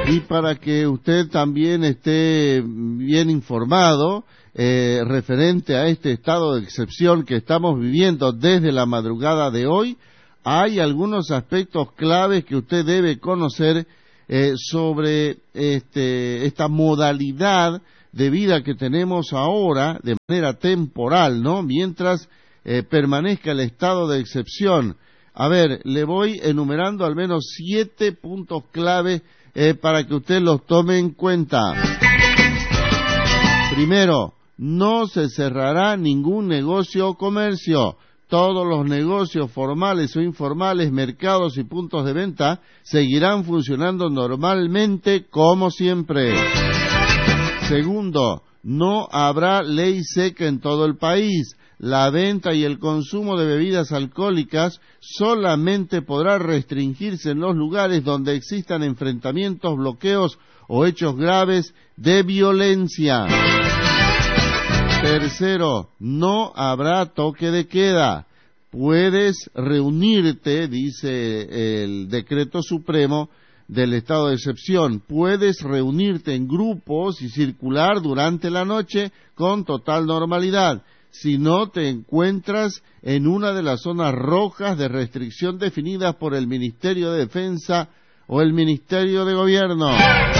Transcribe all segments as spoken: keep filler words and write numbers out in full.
y para que usted también esté bien informado eh, referente a este estado de excepción que estamos viviendo desde la madrugada de hoy, hay algunos aspectos claves que usted debe conocer eh, sobre este, esta modalidad de vida que tenemos ahora de manera temporal, ¿no? Mientras eh, permanezca el estado de excepción. A ver, le voy enumerando al menos siete puntos clave eh, para que usted los tome en cuenta. Primero, no se cerrará ningún negocio o comercio. Todos los negocios formales o informales, mercados y puntos de venta seguirán funcionando normalmente como siempre. Segundo, no habrá ley seca en todo el país. La venta y el consumo de bebidas alcohólicas solamente podrá restringirse en los lugares donde existan enfrentamientos, bloqueos o hechos graves de violencia. Tercero, no habrá toque de queda. Puedes reunirte, dice el decreto supremo del estado de excepción, puedes reunirte en grupos y circular durante la noche con total normalidad, si no te encuentras en una de las zonas rojas de restricción definidas por el Ministerio de Defensa o el Ministerio de Gobierno.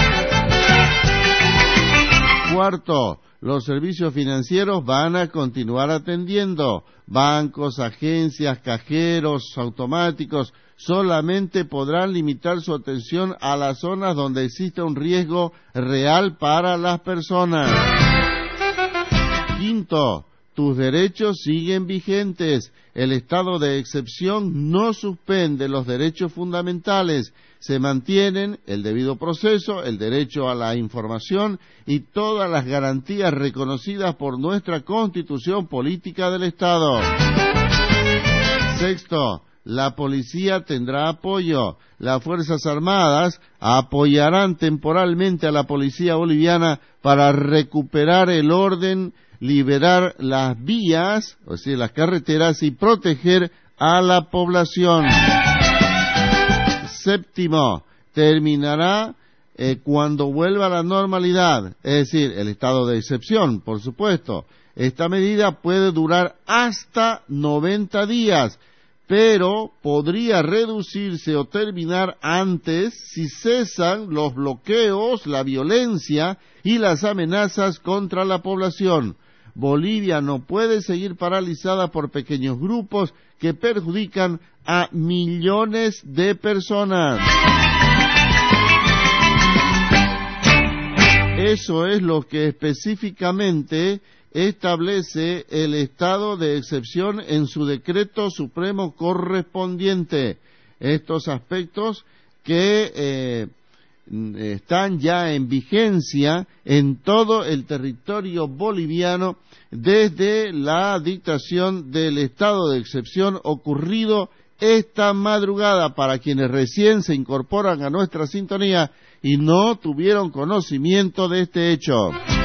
Cuarto, los servicios financieros van a continuar atendiendo. Bancos, agencias, cajeros automáticos solamente podrán limitar su atención a las zonas donde existe un riesgo real para las personas. Quinto, tus derechos siguen vigentes. El estado de excepción no suspende los derechos fundamentales. Se mantienen el debido proceso, el derecho a la información y todas las garantías reconocidas por nuestra Constitución Política del Estado. Sexto, la policía tendrá apoyo. Las Fuerzas Armadas apoyarán temporalmente a la policía boliviana para recuperar el orden, liberar las vías, o sea, las carreteras, y proteger a la población. Séptimo, terminará eh, cuando vuelva a la normalidad, es decir, el estado de excepción, por supuesto. Esta medida puede durar hasta noventa días, pero podría reducirse o terminar antes si cesan los bloqueos, la violencia y las amenazas contra la población. Bolivia no puede seguir paralizada por pequeños grupos que perjudican a millones de personas. Eso es lo que específicamente establece el estado de excepción en su decreto supremo correspondiente. Estos aspectos que eh, están ya en vigencia en todo el territorio boliviano desde la dictación del estado de excepción ocurrido esta madrugada. Para quienes recién se incorporan a nuestra sintonía y no tuvieron conocimiento de este hecho.